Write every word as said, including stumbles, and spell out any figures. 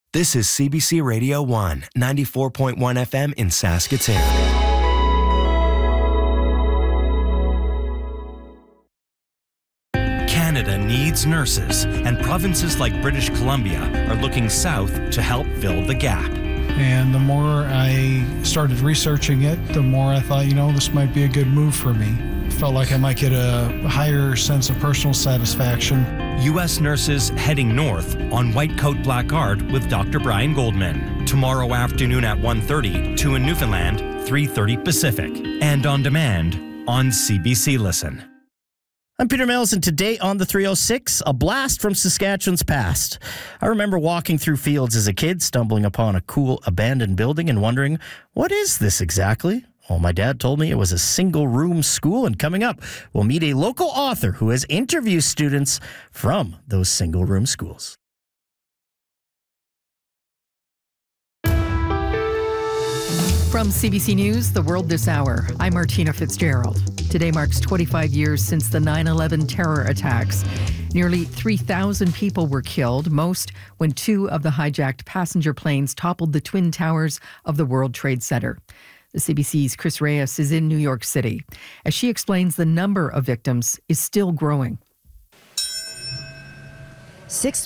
This is C B C Radio one, ninety-four point one F M in Saskatoon. Canada needs nurses, and provinces like British Columbia are looking south to help fill the gap. And the more I started researching it, the more I thought, you know, this might be a good move for me. Felt like I might get a higher sense of personal satisfaction. U S nurses heading north on White Coat Black Art with Doctor Brian Goldman. Tomorrow afternoon at one thirty, two in Newfoundland, three thirty Pacific. And on demand on C B C Listen. I'm Peter Mills, and today on the three oh six, a blast from Saskatchewan's past. I remember walking through fields as a kid, stumbling upon a cool abandoned building and wondering, what is this exactly? Well, my dad told me it was a single-room school, and coming up, we'll meet a local author who has interviewed students from those single-room schools. From C B C News, The World This Hour, I'm Martina Fitzgerald. Today marks twenty-five years since the nine eleven terror attacks. Nearly three thousand people were killed, most when two of the hijacked passenger planes toppled the Twin Towers of the World Trade Center. The C B C's Chris Reyes is in New York City. As she explains, the number of victims is still growing. Six